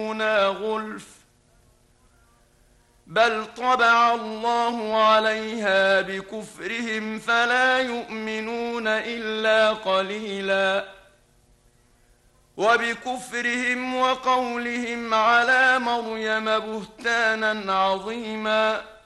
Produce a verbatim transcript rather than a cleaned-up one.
غلف بل طبع الله عليها بكفرهم فلا يؤمنون إلا قليلا وبكفرهم وقولهم على مريم بهتانا عظيما